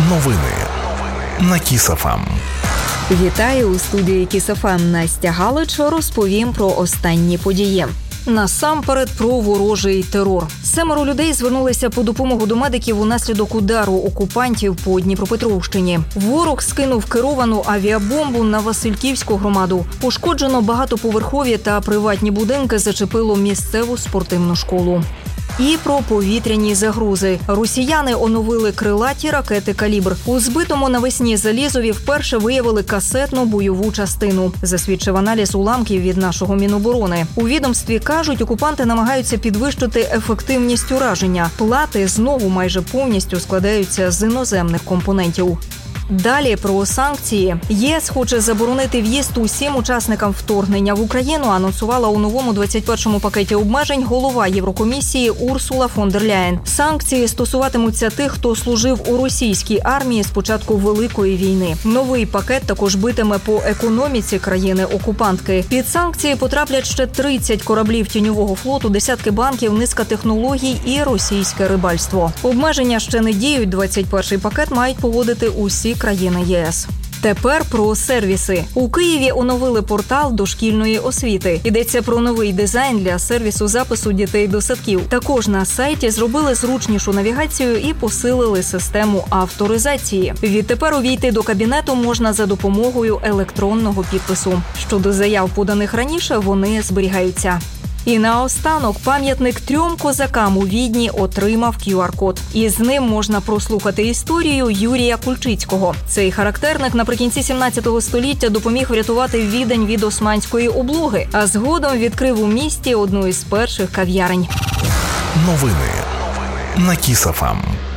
Новини на Kiss FM. Вітаю у студії Kiss FM. Настя Галич, розповім про останні події. Насамперед про ворожий терор. 7 людей звернулися по допомогу до медиків унаслідок удару окупантів по Дніпропетровщині. Ворог скинув керовану авіабомбу на Васильківську громаду. Пошкоджено багатоповерхові та приватні будинки, зачепило місцеву спортивну школу. І про повітряні загрози. Росіяни оновили крилаті ракети «Калібр». У збитому навесні Залізові вперше виявили касетну бойову частину, засвідчив аналіз уламків від нашого Міноборони. У відомстві кажуть, окупанти намагаються підвищити ефективність ураження. Плати знову майже повністю складаються з іноземних компонентів. Далі про санкції. ЄС хоче заборонити в'їзд усім учасникам вторгнення в Україну, анонсувала у новому 21-му пакеті обмежень голова Єврокомісії Урсула фон дер Ляєн. Санкції стосуватимуться тих, хто служив у російській армії з початку Великої війни. Новий пакет також битиме по економіці країни-окупантки. Під санкції потраплять ще 30 кораблів тіньового флоту, десятки банків, низка технологій і російське рибальство. Обмеження ще не діють, 21-й пакет мають погодити усі країни ЄС. Тепер про сервіси. У Києві оновили портал дошкільної освіти. Йдеться про новий дизайн для сервісу запису дітей до садків. Також на сайті зробили зручнішу навігацію і посилили систему авторизації. Відтепер увійти до кабінету можна за допомогою електронного підпису. Щодо заяв, поданих раніше, вони зберігаються. І наостанок пам'ятник 3 козакам у Відні отримав QR-код. І з ним можна прослухати історію Юрія Кульчицького. Цей характерник наприкінці 17 століття допоміг врятувати Відень від османської облоги, а згодом відкрив у місті одну із перших кав'ярень. Новини на Kiss FM.